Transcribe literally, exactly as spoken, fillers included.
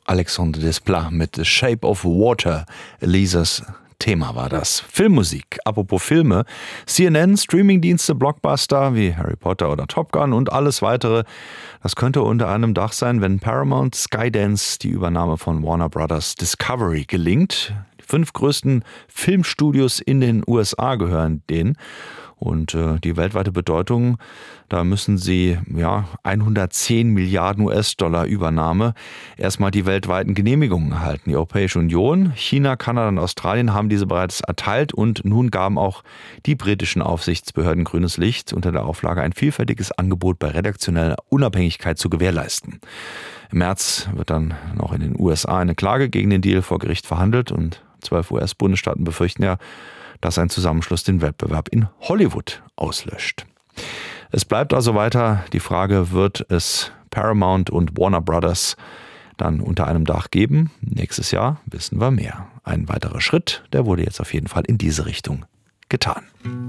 Alexandre Desplat mit The Shape of Water, Elisas Thema war das. Filmmusik, apropos Filme, C N N, Streamingdienste, Blockbuster wie Harry Potter oder Top Gun und alles weitere. Das könnte unter einem Dach sein, wenn Paramount Skydance die Übernahme von Warner Brothers Discovery gelingt. Die fünf größten Filmstudios in den U S A gehören denen. Und äh, die weltweite Bedeutung, da müssen sie ja hundertzehn Milliarden U S-Dollar Übernahme erstmal die weltweiten Genehmigungen erhalten. Die Europäische Union, China, Kanada und Australien haben diese bereits erteilt und nun gaben auch die britischen Aufsichtsbehörden grünes Licht unter der Auflage, ein vielfältiges Angebot bei redaktioneller Unabhängigkeit zu gewährleisten. Im März wird dann noch in den U S A eine Klage gegen den Deal vor Gericht verhandelt und zwölf U S-Bundesstaaten befürchten ja, dass ein Zusammenschluss den Wettbewerb in Hollywood auslöscht. Es bleibt also weiter die Frage, wird es Paramount und Warner Brothers dann unter einem Dach geben? Nächstes Jahr wissen wir mehr. Ein weiterer Schritt, der wurde jetzt auf jeden Fall in diese Richtung getan.